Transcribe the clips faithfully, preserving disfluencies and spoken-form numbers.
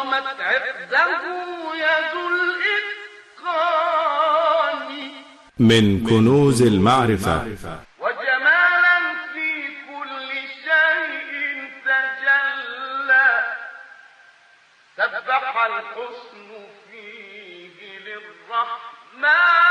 قامت عقده يد الإتقان من كنوز المعرفة وجمالا في كل شيء تجلى سبح الحسن فيه للرحمن.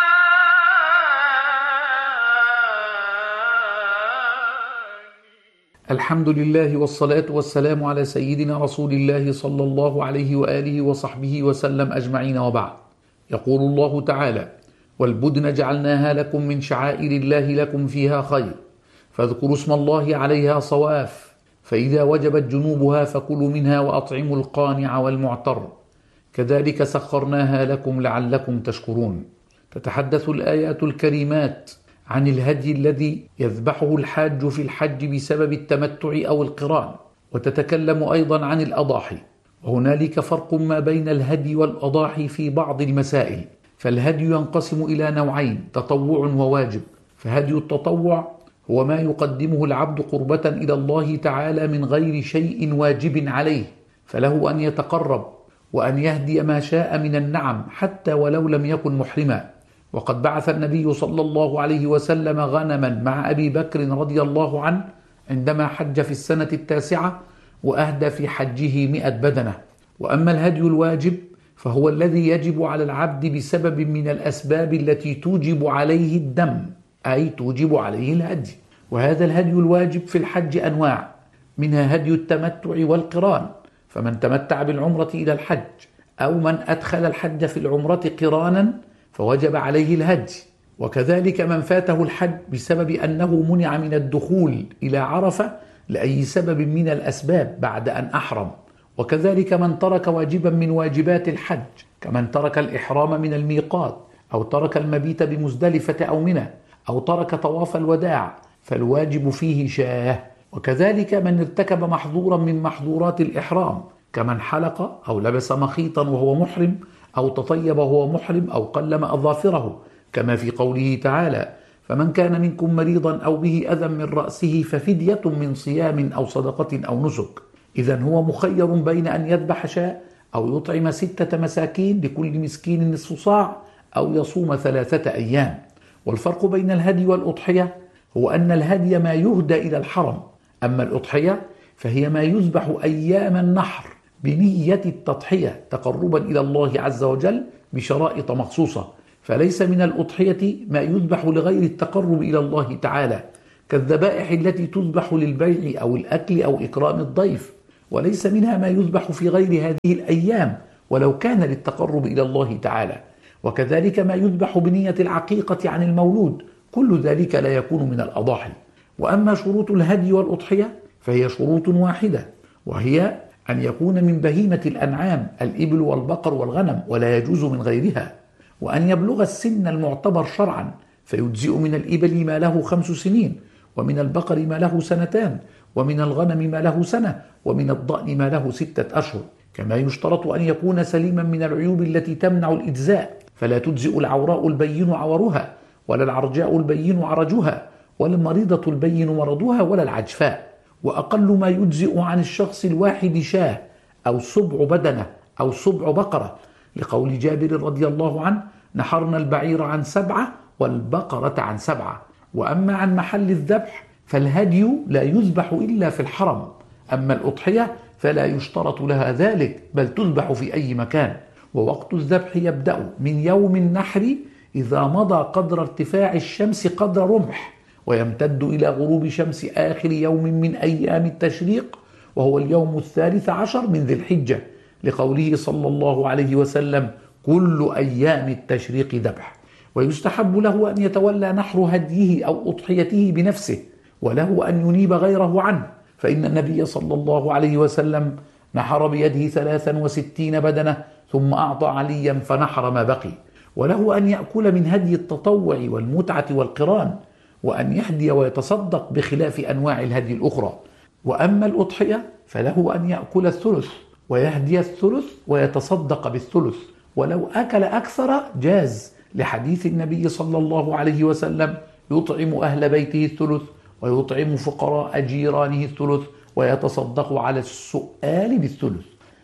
الحمد لله والصلاة والسلام على سيدنا رسول الله صلى الله عليه وآله وصحبه وسلم أجمعين، وبعد. يقول الله تعالى: والبدن جعلناها لكم من شعائر الله لكم فيها خير فاذكروا اسم الله عليها صواف فإذا وجبت جنوبها فكلوا منها وأطعموا القانع والمعتر كذلك سخرناها لكم لعلكم تشكرون. تتحدث الآيات الكريمات عن الهدي الذي يذبحه الحاج في الحج بسبب التمتع أو القران، وتتكلم أيضا عن الأضاحي، وهنالك فرق ما بين الهدي والأضاحي في بعض المسائل. فالهدي ينقسم إلى نوعين: تطوع وواجب. فهدي التطوع هو ما يقدمه العبد قربة إلى الله تعالى من غير شيء واجب عليه، فله أن يتقرب وأن يهدي ما شاء من النعم حتى ولو لم يكن محرما. وقد بعث النبي صلى الله عليه وسلم غنما مع أبي بكر رضي الله عنه عندما حج في السنة التاسعة، وأهدى في حجه مئة بدنة. وأما الهدي الواجب فهو الذي يجب على العبد بسبب من الأسباب التي توجب عليه الدم، أي توجب عليه الهدي. وهذا الهدي الواجب في الحج أنواع، منها هدي التمتع والقران، فمن تمتع بالعمرة إلى الحج أو من أدخل الحج في العمرة قرانا فوجب عليه الهدي. وكذلك من فاته الحج بسبب أنه منع من الدخول إلى عرفة لأي سبب من الأسباب بعد أن أحرم. وكذلك من ترك واجبا من واجبات الحج، كمن ترك الإحرام من الميقات، أو ترك المبيت بمزدلفة أو منى، أو ترك طواف الوداع، فالواجب فيه شاه. وكذلك من ارتكب محظورا من محظورات الإحرام، كمن حلق أو لبس مخيطا وهو محرم، أو تطيب وهو محرم، أو قلم أظافره، كما في قوله تعالى: فمن كان منكم مريضا أو به أذى من رأسه ففدية من صيام أو صدقة أو نسك. إذن هو مخير بين أن يذبح شاة أو يطعم ستة مساكين لكل مسكين نصف صاع أو يصوم ثلاثة أيام. والفرق بين الهدي والأضحية هو أن الهدي ما يهدى إلى الحرم، أما الأضحية فهي ما يذبح أيام النحر بنية التضحية تقربا إلى الله عز وجل بشرائط مخصوصة. فليس من الأضحية ما يذبح لغير التقرب إلى الله تعالى، كالذبائح التي تذبح للبيع أو الأكل أو إكرام الضيف، وليس منها ما يذبح في غير هذه الأيام ولو كان للتقرب إلى الله تعالى. وكذلك ما يذبح بنية العقيقة عن المولود، كل ذلك لا يكون من الأضاحي. وأما شروط الهدي والأضحية فهي شروط واحدة، وهي أن يكون من بهيمة الأنعام الإبل والبقر والغنم، ولا يجوز من غيرها، وأن يبلغ السن المعتبر شرعا، فيجزئ من الإبل ما له خمس سنين، ومن البقر ما له سنتان، ومن الغنم ما له سنة، ومن الضأن ما له ستة أشهر. كما يشترط أن يكون سليما من العيوب التي تمنع الإجزاء، فلا تجزئ العوراء البين عورها، ولا العرجاء البين عرجها، ولا المريضة البين مرضها، ولا العجفاء. وأقل ما يجزئ عن الشخص الواحد شاه أو سبع بدنة أو سبع بقرة، لقول جابر رضي الله عنه: نحرنا البعير عن سبعة والبقرة عن سبعة. وأما عن محل الذبح فالهدي لا يذبح إلا في الحرم، أما الأضحية فلا يشترط لها ذلك، بل تذبح في أي مكان. ووقت الذبح يبدأ من يوم النحر إذا مضى قدر ارتفاع الشمس قدر رمح، ويمتد إلى غروب شمس آخر يوم من أيام التشريق، وهو اليوم الثالث عشر من ذي الحجة، لقوله صلى الله عليه وسلم: كل أيام التشريق ذبح. ويستحب له أن يتولى نحر هديه أو أضحيته بنفسه، وله أن ينيب غيره عنه، فإن النبي صلى الله عليه وسلم نحر بيده ثلاثا وستين بدنة ثم أعطى عليا فنحر ما بقي. وله أن يأكل من هدي التطوع والمتعة والقران، وأن يهدي ويتصدق بخلاف أنواع الهدي الأخرى. وأما الأضحية فله أن يأكل الثلث ويهدي الثلث ويتصدق بالثلث، ولو أكل أكثر جاز، لحديث النبي صلى الله عليه وسلم: يطعم أهل بيته الثلث ويطعم فقراء جيرانه الثلث ويتصدق على السؤال بالثلث.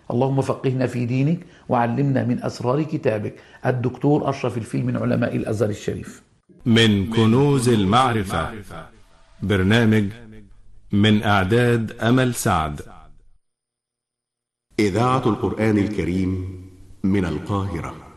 اللهم فقهنا في دينك وعلمنا من أسرار كتابك. الدكتور أشرف الفيل من علماء الأزهر الشريف. من كنوز المعرفة، برنامج من إعداد أمل سعد. إذاعة القرآن الكريم من القاهرة.